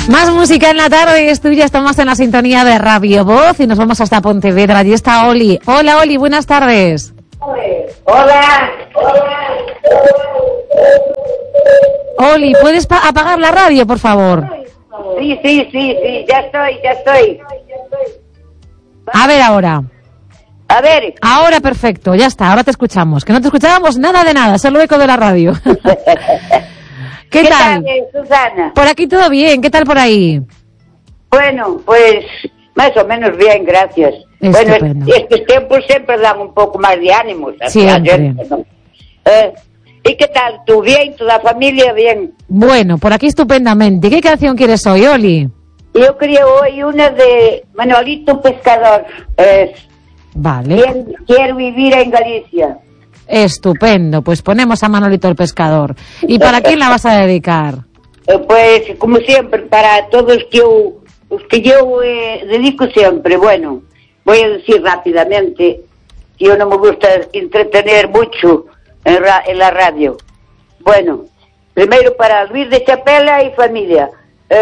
Más música en la tarde es tuya. Estamos en la sintonía de Radio Voz y nos vamos hasta Pontevedra. Allí está Oli. Hola, Oli, buenas tardes. Hola. Oli, ¿puedes apagar la radio, por favor? Sí, ya estoy. A ver ahora. A ver. Ahora perfecto, ya está, ahora te escuchamos. Que no te escuchábamos nada de nada, solo eco de la radio. ¿Qué tal, Susana? Por aquí todo bien, ¿qué tal por ahí? Bueno, pues más o menos bien, gracias. Estupendo. Bueno, estos tiempos siempre dan un poco más de ánimos. Siempre. ¿No? ¿Y qué tal? ¿Tú bien? ¿Toda la familia bien? Bueno, por aquí estupendamente. ¿Qué canción quieres hoy, Oli? Yo quería hoy una de Manolito Pescador. Vale. Quiero vivir en Galicia. Estupendo, pues ponemos a Manolito el Pescador. ¿Y para quién la vas a dedicar? Pues, como siempre, para todos los que yo dedico siempre. Bueno, voy a decir rápidamente que yo no me gusta entretener mucho en la radio. Bueno, primero para Luis de Chapela y familia,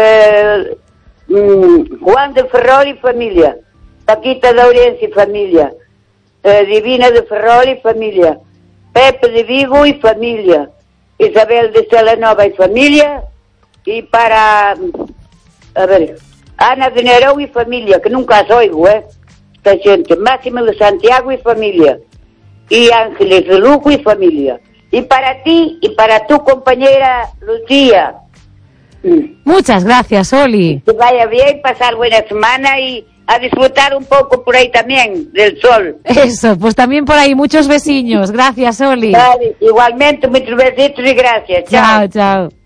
Juan de Ferrol y familia, Paquita de Ourense y familia, Divina de Ferrol y familia, Pepe de Vigo y familia, Isabel de Salanova y familia, y para, a ver, Ana de Nerón y familia, que nunca as oigo, esta gente, Máximo de Santiago y familia, y Ángeles de Lugo y familia. Y para ti y para tu compañera Lucía. Muchas gracias, Oli. Que vaya bien, pasar buena semana y a disfrutar un poco por ahí también del sol. Eso, pues también por ahí muchos vecinos. Gracias, Oli. Vale, igualmente, muchos besitos y gracias. Chao, chao.